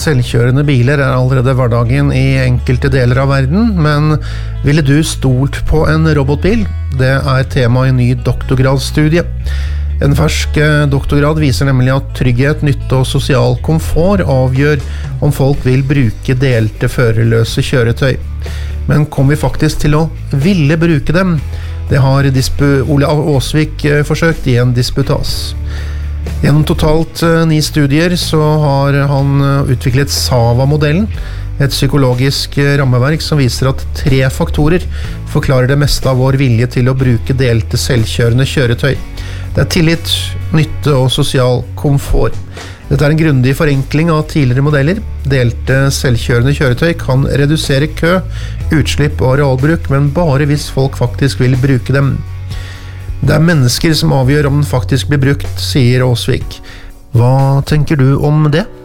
selvkjørende biler allerede hverdagen I enkelte deler av verden, men ville du stolt på en robotbil? Det tema I en ny doktorgradsstudie. En fersk doktorgrad viser nemlig at trygghet, nytte og sosial komfort avgjør om folk vil bruke delte førerløse kjøretøy. Men kommer vi faktisk til å ville bruke dem? Det har Ole Åsvik forsøkt I en disputas. Gjennom totalt 9 studier så har han utviklet SAVA-modellen, et psykologisk rammeverk som viser at 3 faktorer forklarer det meste av vår vilje til å bruke delte selvkjørende kjøretøy. Det tillit, nytte og sosial komfort. Dette en grundig forenkling av tidligere modeller. Delte selvkjørende kjøretøy kan redusere kø, utslipp og arealbruk, men bare hvis folk faktisk vil bruke dem. Det mennesker som avgjør om den faktisk blir brukt, sier Åsvik. Hva tenker du om det?